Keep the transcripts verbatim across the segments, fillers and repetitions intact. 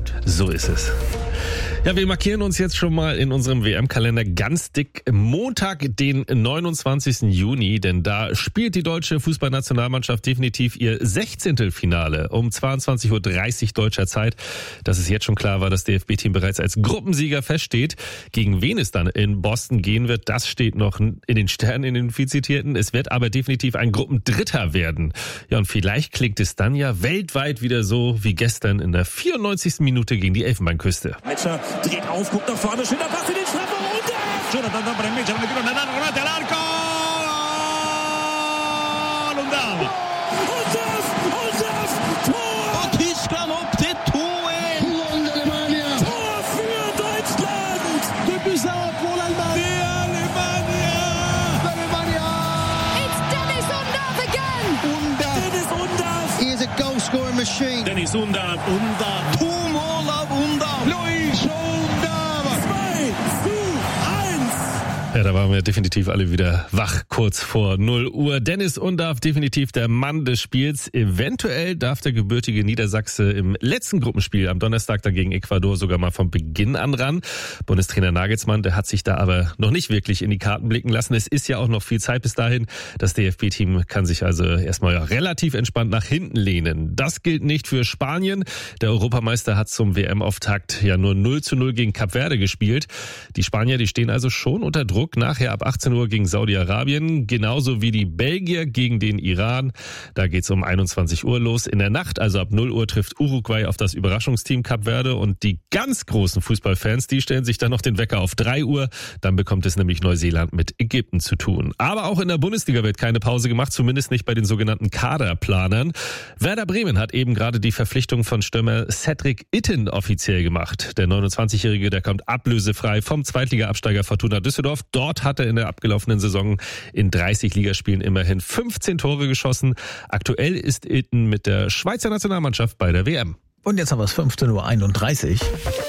So ist es. Ja, wir markieren uns jetzt schon mal in unserem W M-Kalender ganz dick Montag, den neunundzwanzigsten Juni, denn da spielt die deutsche Fußballnationalmannschaft definitiv ihr Sechzehntelfinale um zweiundzwanzig Uhr dreißig deutscher Zeit. Dass es jetzt schon klar war, das D F B-Team bereits als Gruppensieger feststeht. Gegen wen es dann in Boston gehen wird, das steht noch in den Sternen, in den viel zitierten. Es wird aber definitiv ein Gruppendritter werden. Ja, und vielleicht klingt es dann ja weltweit wieder so wie gestern in der vierundneunzigsten Minute gegen die Elfenbeinküste. Metscher dreht auf, guckt nach vorne, schöner Pass in den Strafraum und der! Jonathan da per Metscher, davanti all'arco! Lontano! Olsef! Olsef! Tor! Och Tyskland upp till två ett! Tor für Deutschland! Det blir så på Alemania! Alemania! Alemania! It's Dennis Undav again! Undav! Dennis Undav! He is a goal scoring machine. Dennis Undav! Undav! Två mål av Undav! Luis Undav! zwei zu eins! Ja, da waren wir definitiv alle wieder wach, kurz vor null Uhr. Dennis Undav, definitiv der Mann des Spiels. Eventuell darf der gebürtige Niedersachse im letzten Gruppenspiel am Donnerstag dann gegen Ecuador sogar mal von Beginn an ran. Bundestrainer Nagelsmann, der hat sich da aber noch nicht wirklich in die Karten blicken lassen. Es ist ja auch noch viel Zeit bis dahin. Das D F B-Team kann sich also erstmal ja relativ entspannt nach hinten lehnen. Das gilt nicht für Spanien. Der Europameister hat zum W M-Auftakt ja nur null zu null gegen Kap Verde gespielt. Die Spanier, die stehen also schon unter Druck. Nachher ab achtzehn Uhr gegen Saudi-Arabien, genauso wie die Belgier gegen den Iran. Da geht's um einundzwanzig Uhr los. In der Nacht, also ab null Uhr, trifft Uruguay auf das Überraschungsteam Kap Verde. Und die ganz großen Fußballfans, die stellen sich dann noch den Wecker auf drei Uhr. Dann bekommt es nämlich Neuseeland mit Ägypten zu tun. Aber auch in der Bundesliga wird keine Pause gemacht, zumindest nicht bei den sogenannten Kaderplanern. Werder Bremen hat eben gerade die Verpflichtung von Stürmer Cedric Itten offiziell gemacht. Der neunundzwanzigjährige, der kommt ablösefrei vom Zweitliga-Absteiger Fortuna Düsseldorf. Dort hat er in der abgelaufenen Saison in dreißig Ligaspielen immerhin fünfzehn Tore geschossen. Aktuell ist Itten mit der Schweizer Nationalmannschaft bei der W M. Und jetzt haben wir es fünfzehn Uhr einunddreißig.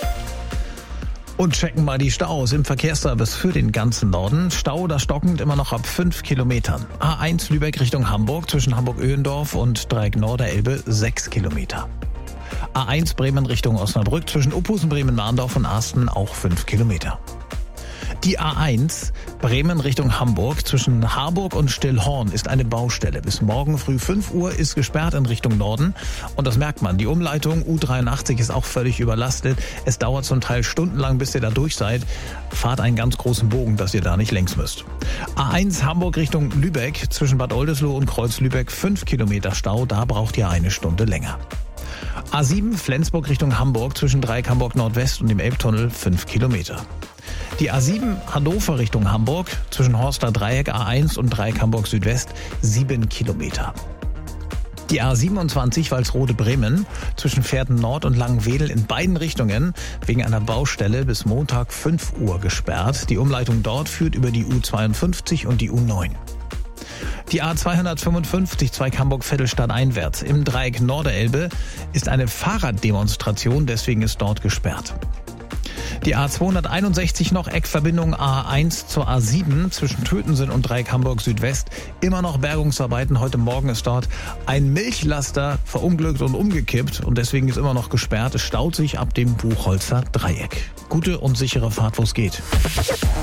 Und checken mal die Staus im Verkehrsservice für den ganzen Norden. Stau, das stockend immer noch ab fünf Kilometern. A eins Lübeck Richtung Hamburg zwischen Hamburg-Öhendorf und Dreieck Norderelbe sechs Kilometer. A eins Bremen Richtung Osnabrück zwischen Uphusen, Bremen-Mahndorf und Arsten auch fünf Kilometer. Die A eins Bremen Richtung Hamburg zwischen Harburg und Stillhorn ist eine Baustelle. Bis morgen früh fünf Uhr ist gesperrt in Richtung Norden. Und das merkt man. Die Umleitung U dreiundachtzig ist auch völlig überlastet. Es dauert zum Teil stundenlang, bis ihr da durch seid. Fahrt einen ganz großen Bogen, dass ihr da nicht längs müsst. A eins Hamburg Richtung Lübeck zwischen Bad Oldesloe und Kreuz-Lübeck fünf Kilometer Stau. Da braucht ihr eine Stunde länger. A sieben Flensburg Richtung Hamburg zwischen Dreieck Hamburg Nordwest und dem Elbtunnel fünf Kilometer. Die A sieben Hannover Richtung Hamburg zwischen Horster Dreieck A eins und Dreieck Hamburg Südwest sieben Kilometer. Die A siebenundzwanzig Walsrode Bremen zwischen Pferden Nord und Langenwedel in beiden Richtungen wegen einer Baustelle bis Montag fünf Uhr gesperrt. Die Umleitung dort führt über die U zweiundfünfzig und die U neun. Die A zweihundertfünfundfünfzig Zweig Hamburg-Vettelstadt einwärts im Dreieck Norderelbe ist eine Fahrraddemonstration, deswegen ist dort gesperrt. Die A zweihunderteinundsechzig noch Eckverbindung A eins zur A sieben zwischen Tötensen und Dreieck Hamburg Südwest. Immer noch Bergungsarbeiten. Heute Morgen ist dort ein Milchlaster verunglückt und umgekippt und deswegen ist immer noch gesperrt. Es staut sich ab dem Buchholzer Dreieck. Gute und sichere Fahrt, wo es geht.